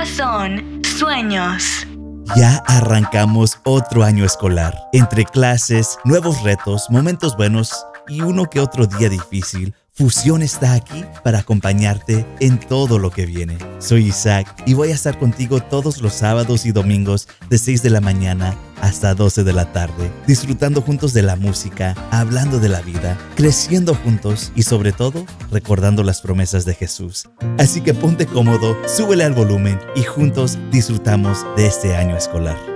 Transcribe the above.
son sueños. Ya arrancamos otro año escolar. Entre clases, nuevos retos, momentos buenos y uno que otro día difícil, Fusión está aquí para acompañarte en todo lo que viene. Soy Isaac y voy a estar contigo todos los sábados y domingos de 6 de la mañana hasta 12 de la tarde, disfrutando juntos de la música, hablando de la vida, creciendo juntos y sobre todo recordando las promesas de Jesús. Así que ponte cómodo, súbele al volumen y juntos disfrutamos de este año escolar.